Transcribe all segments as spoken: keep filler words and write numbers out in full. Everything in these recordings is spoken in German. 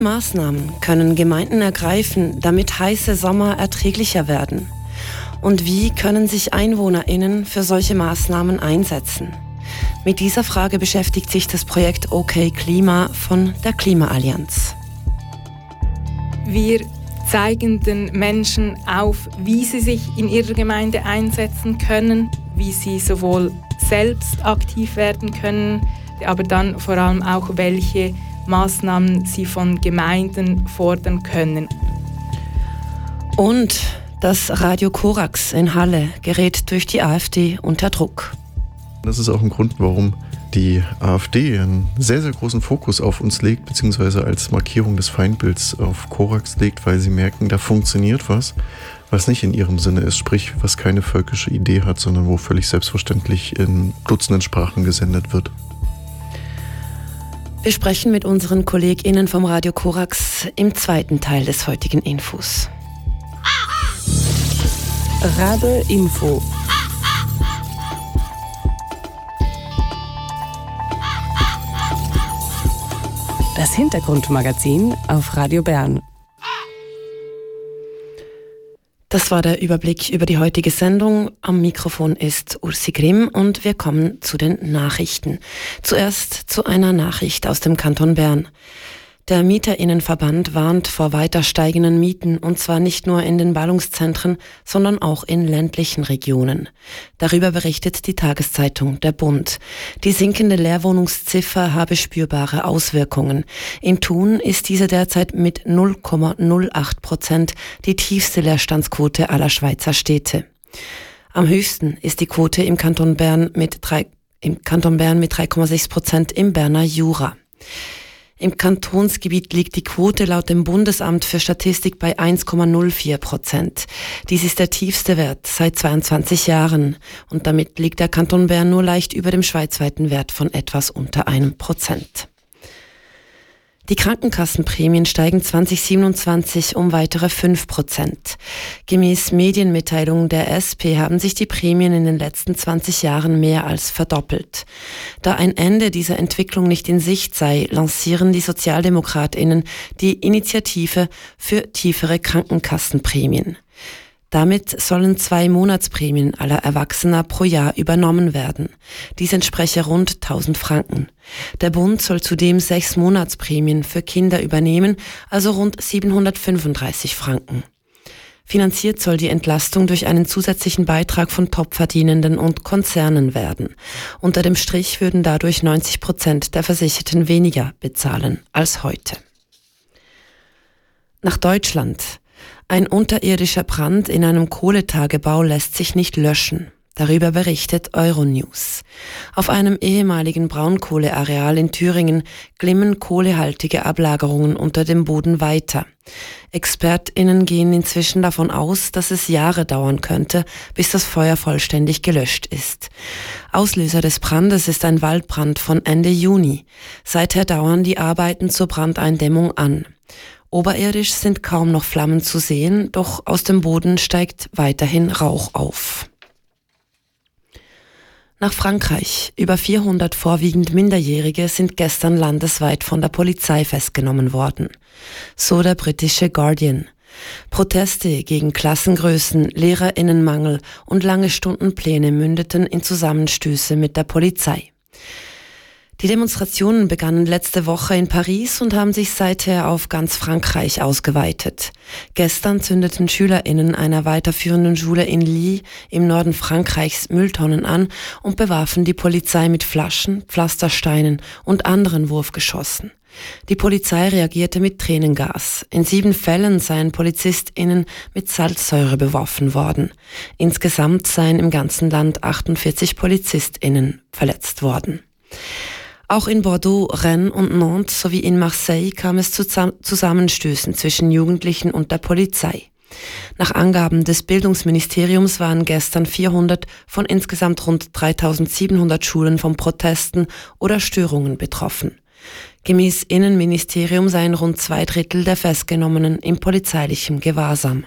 Maßnahmen können Gemeinden ergreifen, damit heiße Sommer erträglicher werden? Und wie können sich EinwohnerInnen für solche Maßnahmen einsetzen? Mit dieser Frage beschäftigt sich das Projekt OK Klima von der Klimaallianz. Wir zeigen den Menschen auf, wie sie sich in ihrer Gemeinde einsetzen können, wie sie sowohl selbst aktiv werden können, aber dann vor allem auch, welche Maßnahmen sie von Gemeinden fordern können. Und das Radio Korax in Halle gerät durch die AfD unter Druck. Das ist auch ein Grund, warum die AfD einen sehr, sehr großen Fokus auf uns legt, beziehungsweise als Markierung des Feindbilds auf Korax legt, weil sie merken, da funktioniert was, was nicht in ihrem Sinne ist, sprich, was keine völkische Idee hat, sondern wo völlig selbstverständlich in Dutzenden Sprachen gesendet wird. Wir sprechen mit unseren KollegInnen vom Radio Korax im zweiten Teil des heutigen Infos. Rabe Info. Das Hintergrundmagazin auf Radio Bern. Das war der Überblick über die heutige Sendung. Am Mikrofon ist Ursi Grimm und wir kommen zu den Nachrichten. Zuerst zu einer Nachricht aus dem Kanton Bern. Der MieterInnenverband warnt vor weiter steigenden Mieten, und zwar nicht nur in den Ballungszentren, sondern auch in ländlichen Regionen. Darüber berichtet die Tageszeitung Der Bund. Die sinkende Leerwohnungsziffer habe spürbare Auswirkungen. In Thun ist diese derzeit mit null Komma null acht Prozent die tiefste Leerstandsquote aller Schweizer Städte. Am höchsten ist die Quote im Kanton Bern mit drei, im Kanton Bern mit drei Komma sechs Prozent im Berner Jura. Im Kantonsgebiet liegt die Quote laut dem Bundesamt für Statistik bei eins Komma null vier Prozent. Dies ist der tiefste Wert seit zweiundzwanzig Jahren und damit liegt der Kanton Bern nur leicht über dem schweizweiten Wert von etwas unter einem Prozent. Die Krankenkassenprämien steigen zwanzig siebenundzwanzig um weitere fünf Prozent. Gemäß Medienmitteilungen der S P haben sich die Prämien in den letzten zwanzig Jahren mehr als verdoppelt. Da ein Ende dieser Entwicklung nicht in Sicht sei, lancieren die SozialdemokratInnen die Initiative für tiefere Krankenkassenprämien. Damit sollen zwei Monatsprämien aller Erwachsener pro Jahr übernommen werden. Dies entspreche rund tausend Franken. Der Bund soll zudem sechs Monatsprämien für Kinder übernehmen, also rund siebenhundertfünfunddreißig Franken. Finanziert soll die Entlastung durch einen zusätzlichen Beitrag von Topverdienenden und Konzernen werden. Unter dem Strich würden dadurch neunzig Prozent der Versicherten weniger bezahlen als heute. Nach Deutschland. Ein unterirdischer Brand in einem Kohletagebau lässt sich nicht löschen. Darüber berichtet Euronews. Auf einem ehemaligen Braunkohleareal in Thüringen glimmen kohlehaltige Ablagerungen unter dem Boden weiter. ExpertInnen gehen inzwischen davon aus, dass es Jahre dauern könnte, bis das Feuer vollständig gelöscht ist. Auslöser des Brandes ist ein Waldbrand von Ende Juni. Seither dauern die Arbeiten zur Brandeindämmung an. Oberirdisch sind kaum noch Flammen zu sehen, doch aus dem Boden steigt weiterhin Rauch auf. Nach Frankreich. Über vierhundert vorwiegend Minderjährige sind gestern landesweit von der Polizei festgenommen worden. So der britische Guardian. Proteste gegen Klassengrößen, LehrerInnenmangel und lange Stundenpläne mündeten in Zusammenstöße mit der Polizei. Die Demonstrationen begannen letzte Woche in Paris und haben sich seither auf ganz Frankreich ausgeweitet. Gestern zündeten SchülerInnen einer weiterführenden Schule in Lille im Norden Frankreichs Mülltonnen an und bewarfen die Polizei mit Flaschen, Pflastersteinen und anderen Wurfgeschossen. Die Polizei reagierte mit Tränengas. In sieben Fällen seien PolizistInnen mit Salzsäure beworfen worden. Insgesamt seien im ganzen Land achtundvierzig PolizistInnen verletzt worden. Auch in Bordeaux, Rennes und Nantes sowie in Marseille kam es zu Zusammenstößen zwischen Jugendlichen und der Polizei. Nach Angaben des Bildungsministeriums waren gestern vierhundert von insgesamt rund dreitausendsiebenhundert Schulen von Protesten oder Störungen betroffen. Gemäß Innenministerium seien rund zwei Drittel der Festgenommenen in polizeilichem Gewahrsam.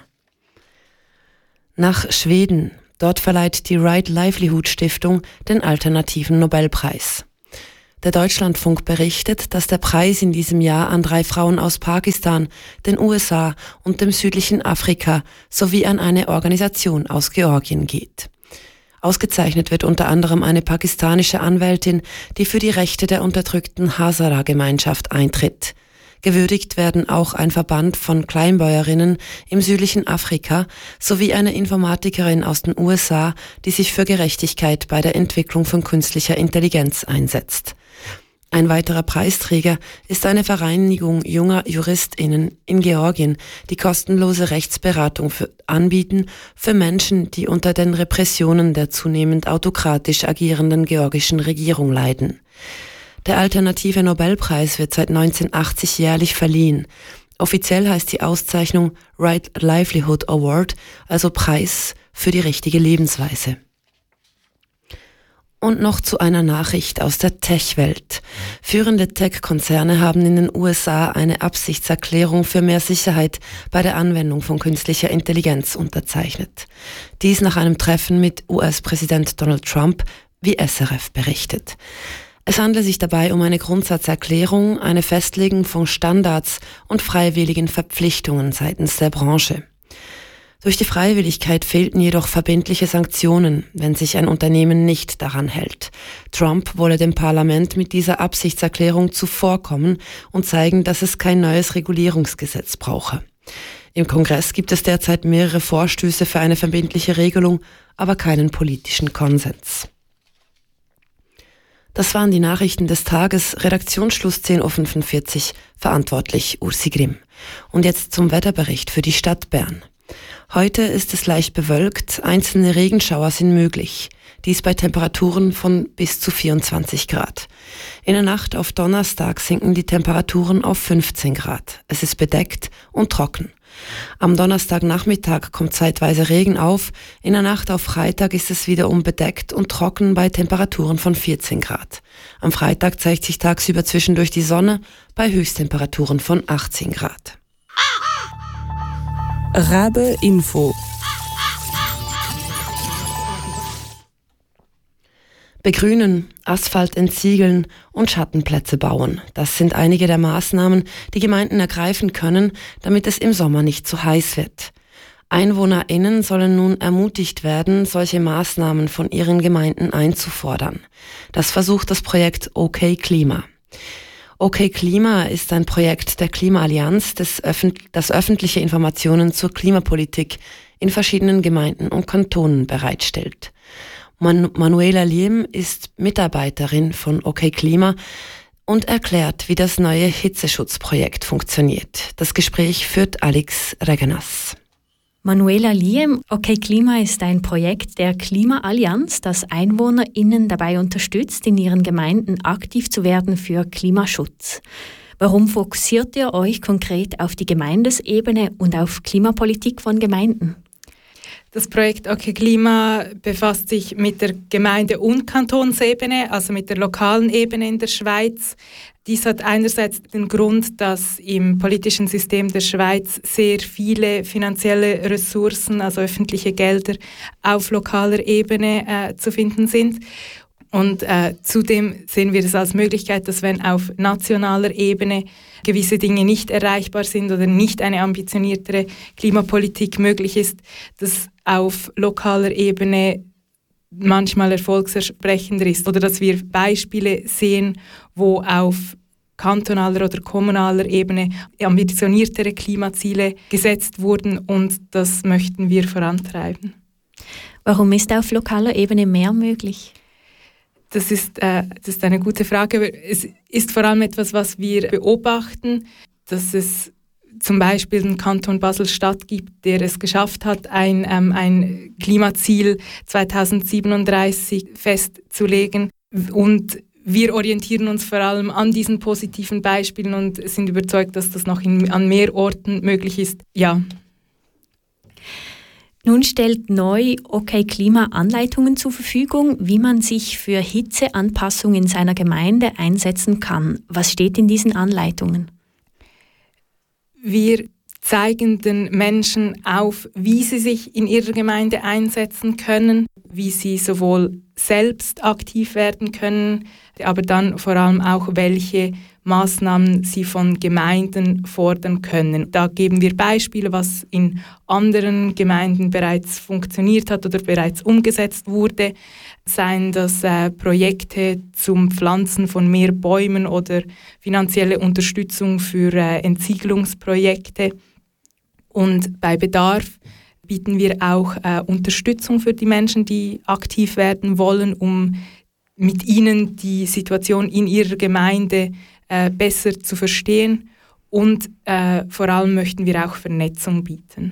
Nach Schweden. Dort verleiht die Right Livelihood Stiftung den alternativen Nobelpreis. Der Deutschlandfunk berichtet, dass der Preis in diesem Jahr an drei Frauen aus Pakistan, den U S A und dem südlichen Afrika sowie an eine Organisation aus Georgien geht. Ausgezeichnet wird unter anderem eine pakistanische Anwältin, die für die Rechte der unterdrückten Hazara-Gemeinschaft eintritt. Gewürdigt werden auch ein Verband von Kleinbäuerinnen im südlichen Afrika sowie eine Informatikerin aus den U S A, die sich für Gerechtigkeit bei der Entwicklung von künstlicher Intelligenz einsetzt. Ein weiterer Preisträger ist eine Vereinigung junger JuristInnen in Georgien, die kostenlose Rechtsberatung für, anbieten für Menschen, die unter den Repressionen der zunehmend autokratisch agierenden georgischen Regierung leiden. Der alternative Nobelpreis wird seit neunzehnhundertachtzig jährlich verliehen. Offiziell heißt die Auszeichnung Right Livelihood Award, also Preis für die richtige Lebensweise. Und noch zu einer Nachricht aus der Tech-Welt. Führende Tech-Konzerne haben in den U S A eine Absichtserklärung für mehr Sicherheit bei der Anwendung von künstlicher Intelligenz unterzeichnet. Dies nach einem Treffen mit U S-Präsident Donald Trump, wie S R F berichtet. Es handelt sich dabei um eine Grundsatzerklärung, eine Festlegung von Standards und freiwilligen Verpflichtungen seitens der Branche. Durch die Freiwilligkeit fehlten jedoch verbindliche Sanktionen, wenn sich ein Unternehmen nicht daran hält. Trump wolle dem Parlament mit dieser Absichtserklärung zuvorkommen und zeigen, dass es kein neues Regulierungsgesetz brauche. Im Kongress gibt es derzeit mehrere Vorstöße für eine verbindliche Regelung, aber keinen politischen Konsens. Das waren die Nachrichten des Tages, Redaktionsschluss zehn Uhr fünfundvierzig, verantwortlich Ursi Grimm. Und jetzt zum Wetterbericht für die Stadt Bern. Heute ist es leicht bewölkt, einzelne Regenschauer sind möglich. Dies bei Temperaturen von bis zu vierundzwanzig Grad. In der Nacht auf Donnerstag sinken die Temperaturen auf fünfzehn Grad. Es ist bedeckt und trocken. Am Donnerstagnachmittag kommt zeitweise Regen auf. In der Nacht auf Freitag ist es wiederum bedeckt und trocken bei Temperaturen von vierzehn Grad. Am Freitag zeigt sich tagsüber zwischendurch die Sonne bei Höchsttemperaturen von achtzehn Grad. Rabe Info. Begrünen, Asphalt entsiegeln und Schattenplätze bauen. Das sind einige der Maßnahmen, die Gemeinden ergreifen können, damit es im Sommer nicht zu heiß wird. EinwohnerInnen sollen nun ermutigt werden, solche Maßnahmen von ihren Gemeinden einzufordern. Das versucht das Projekt OK Klima. OK Klima ist ein Projekt der Klimaallianz, das, öffent- das öffentliche Informationen zur Klimapolitik in verschiedenen Gemeinden und Kantonen bereitstellt. Man- Manuela Liem ist Mitarbeiterin von OK Klima und erklärt, wie das neue Hitzeschutzprojekt funktioniert. Das Gespräch führt Alex Regenas. Manuela Liem, OK Klima ist ein Projekt der Klimaallianz, das EinwohnerInnen dabei unterstützt, in ihren Gemeinden aktiv zu werden für Klimaschutz. Warum fokussiert ihr euch konkret auf die Gemeindesebene und auf Klimapolitik von Gemeinden? Das Projekt OK Klima befasst sich mit der Gemeinde- und Kantonsebene, also mit der lokalen Ebene in der Schweiz. Dies hat einerseits den Grund, dass im politischen System der Schweiz sehr viele finanzielle Ressourcen, also öffentliche Gelder, auf lokaler Ebene äh, zu finden sind. Und äh, zudem sehen wir es als Möglichkeit, dass wenn auf nationaler Ebene gewisse Dinge nicht erreichbar sind oder nicht eine ambitioniertere Klimapolitik möglich ist, dass auf lokaler Ebene manchmal erfolgsversprechender ist oder dass wir Beispiele sehen, wo auf kantonaler oder kommunaler Ebene ambitioniertere Klimaziele gesetzt wurden und das möchten wir vorantreiben. Warum ist auf lokaler Ebene mehr möglich? Das ist, äh, das ist eine gute Frage. Es ist vor allem etwas, was wir beobachten, dass es zum Beispiel den Kanton Basel-Stadt gibt, der es geschafft hat, ein, ähm, ein Klimaziel zweitausendsiebenunddreißig festzulegen. Und wir orientieren uns vor allem an diesen positiven Beispielen und sind überzeugt, dass das noch in, an mehr Orten möglich ist. Ja. Nun stellt neu OK Klima Anleitungen zur Verfügung, wie man sich für Hitzeanpassung in seiner Gemeinde einsetzen kann. Was steht in diesen Anleitungen? Wir zeigen den Menschen auf, wie sie sich in ihrer Gemeinde einsetzen können, wie sie sowohl selbst aktiv werden können, aber dann vor allem auch, welche Maßnahmen sie von Gemeinden fordern können. Da geben wir Beispiele, was in anderen Gemeinden bereits funktioniert hat oder bereits umgesetzt wurde. Seien das äh, Projekte zum Pflanzen von mehr Bäumen oder finanzielle Unterstützung für äh, Entsiegelungsprojekte. Und bei Bedarf bieten wir auch äh, Unterstützung für die Menschen, die aktiv werden wollen, um mit ihnen die Situation in ihrer Gemeinde äh, besser zu verstehen. Und äh, vor allem möchten wir auch Vernetzung bieten.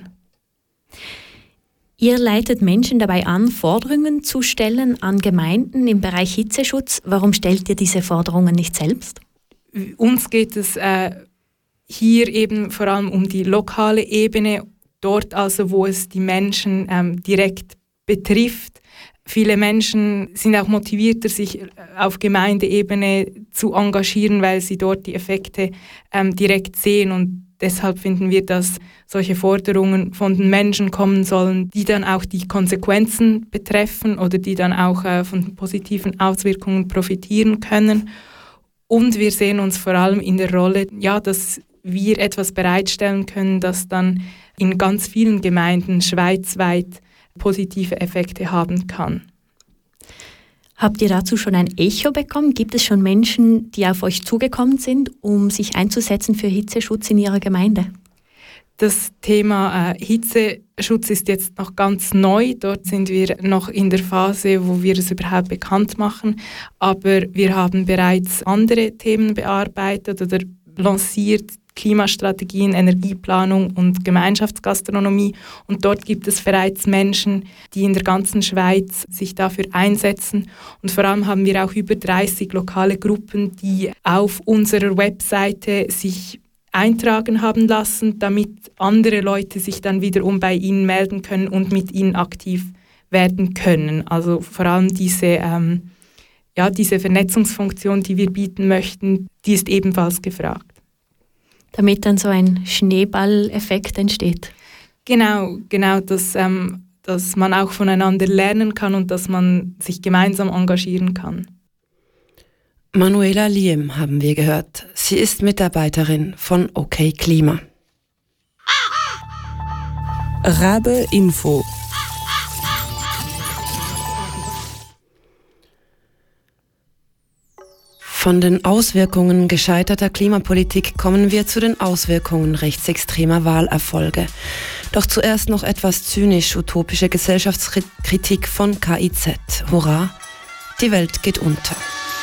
Ihr leitet Menschen dabei an, Forderungen zu stellen an Gemeinden im Bereich Hitzeschutz. Warum stellt ihr diese Forderungen nicht selbst? Uns geht es äh, hier eben vor allem um die lokale Ebene, dort also, wo es die Menschen ähm, direkt betrifft. Viele Menschen sind auch motivierter, sich auf Gemeindeebene zu engagieren, weil sie dort die Effekte ähm, direkt sehen. Und deshalb finden wir, dass solche Forderungen von den Menschen kommen sollen, die dann auch die Konsequenzen betreffen oder die dann auch äh, von den positiven Auswirkungen profitieren können. Und wir sehen uns vor allem in der Rolle, ja, dass wir etwas bereitstellen können, das dann in ganz vielen Gemeinden schweizweit positive Effekte haben kann. Habt ihr dazu schon ein Echo bekommen? Gibt es schon Menschen, die auf euch zugekommen sind, um sich einzusetzen für Hitzeschutz in ihrer Gemeinde? Das Thema äh, Hitzeschutz ist jetzt noch ganz neu. Dort sind wir noch in der Phase, wo wir es überhaupt bekannt machen. Aber wir haben bereits andere Themen bearbeitet oder lanciert, Klimastrategien, Energieplanung und Gemeinschaftsgastronomie. Und dort gibt es bereits Menschen, die in der ganzen Schweiz sich dafür einsetzen. Und vor allem haben wir auch über dreißig lokale Gruppen, die auf unserer Webseite sich eintragen haben lassen, damit andere Leute sich dann wiederum bei ihnen melden können und mit ihnen aktiv werden können. Also vor allem diese, ähm, ja, diese Vernetzungsfunktion, die wir bieten möchten, die ist ebenfalls gefragt. Damit dann so ein Schneeballeffekt entsteht. Genau, genau, dass, ähm, dass man auch voneinander lernen kann und dass man sich gemeinsam engagieren kann. Manuela Liem haben wir gehört. Sie ist Mitarbeiterin von OK Klima. Rabe Info. Von den Auswirkungen gescheiterter Klimapolitik kommen wir zu den Auswirkungen rechtsextremer Wahlerfolge. Doch zuerst noch etwas zynisch-utopische Gesellschaftskritik von K I Z. Hurra, die Welt geht unter.